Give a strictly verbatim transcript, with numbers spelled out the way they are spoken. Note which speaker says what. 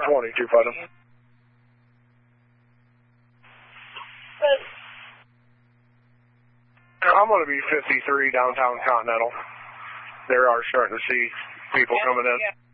Speaker 1: twenty-two, Putnam. I'm going to be fifty-three downtown Continental. They are starting to see people coming in.